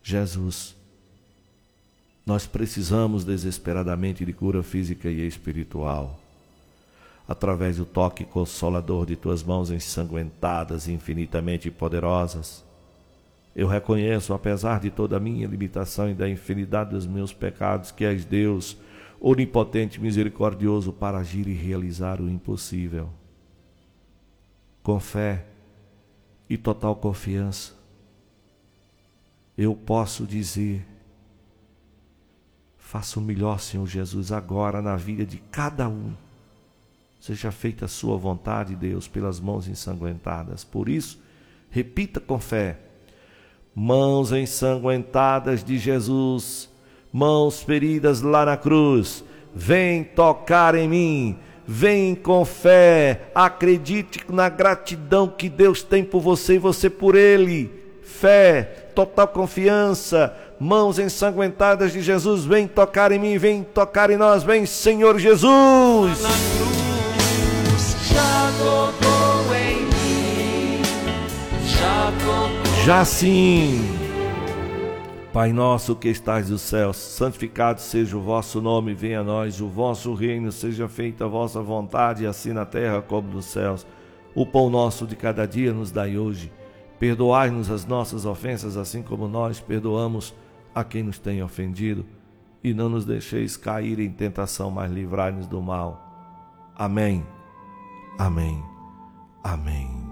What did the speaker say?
Jesus, nós precisamos desesperadamente de cura física e espiritual. Através do toque consolador de tuas mãos ensanguentadas e infinitamente poderosas, eu reconheço, apesar de toda a minha limitação e da infinidade dos meus pecados, que és Deus, onipotente e misericordioso, para agir e realizar o impossível. Com fé e total confiança, eu posso dizer: faça o melhor, Senhor Jesus, agora na vida de cada um. Seja feita a sua vontade, Deus, pelas mãos ensanguentadas. Por isso, repita com fé: mãos ensanguentadas de Jesus, mãos feridas lá na cruz, vem tocar em mim. Vem com fé, acredite na gratidão que Deus tem por você e você por Ele. Fé, total confiança, mãos ensanguentadas de Jesus, vem tocar em mim, vem tocar em nós, vem Senhor Jesus. Na cruz, já tocou em mim, já tocou. Já sim. Pai nosso que estais nos céus, santificado seja o vosso nome, venha a nós o vosso reino, seja feita a vossa vontade, assim na terra como nos céus. O pão nosso de cada dia nos dai hoje. Perdoai-nos as nossas ofensas, assim como nós perdoamos a quem nos tem ofendido. E não nos deixeis cair em tentação, mas livrai-nos do mal. Amém. Amém. Amém.